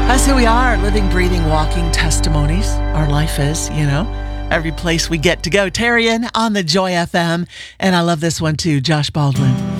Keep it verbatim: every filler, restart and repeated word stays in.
That's who we are, living, breathing, walking testimonies. Our life is, you know, every place we get to go. Terrian on the Joy F M. And I love this one too, Josh Baldwin.